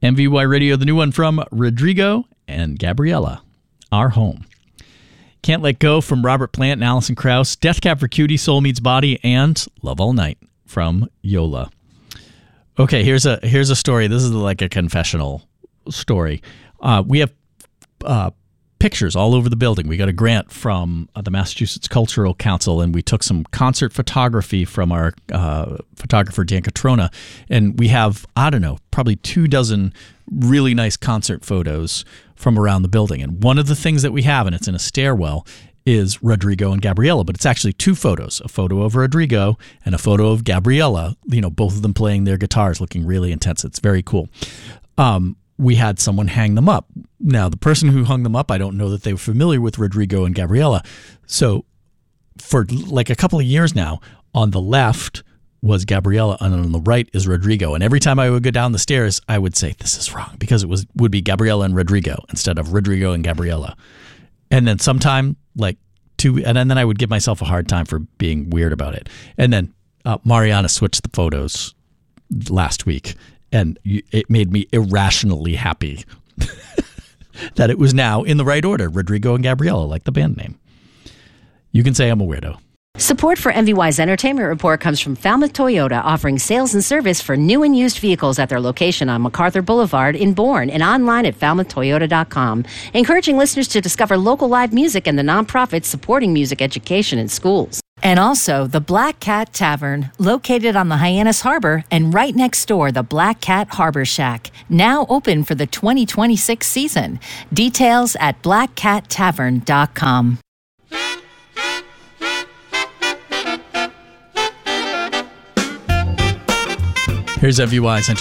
MVY Radio, the new one from Rodrigo and Gabriella, Our Home. Can't Let Go from Robert Plant and Alison Krauss. Death Cab for Cutie, Soul Meets Body, and Love All Night from Yola. Okay, here's a story. This is like a confessional story. We have pictures all over the building. We got a grant from the Massachusetts Cultural Council, and we took some concert photography from our photographer, Dan Catrona, and we have, I don't know, probably 24 really nice concert photos from around the building. And one of the things that we have, and it's in a stairwell, is Rodrigo and Gabriella, but it's actually two photos, a photo of Rodrigo and a photo of Gabriella, both of them playing their guitars, looking really intense. It's very cool. We had someone hang them up. Now, the person who hung them up, I don't know that they were familiar with Rodrigo and Gabriella. So for like a couple of years now, on the left was Gabriella and on the right is Rodrigo. And every time I would go down the stairs, I would say, this is wrong, because would be Gabriella and Rodrigo instead of Rodrigo and Gabriella. And then sometime and then I would give myself a hard time for being weird about it. And then Mariana switched the photos last week. And it made me irrationally happy that it was now in the right order, Rodrigo and Gabriella, like the band name. You can say I'm a weirdo. Support for MVY's Entertainment Report comes from Falmouth Toyota, offering sales and service for new and used vehicles at their location on MacArthur Boulevard in Bourne and online at falmouthtoyota.com, encouraging listeners to discover local live music and the nonprofits supporting music education in schools. And also the Black Cat Tavern, located on the Hyannis Harbor and right next door, the Black Cat Harbor Shack, now open for the 2026 season. Details at blackcattavern.com. Here's MVY's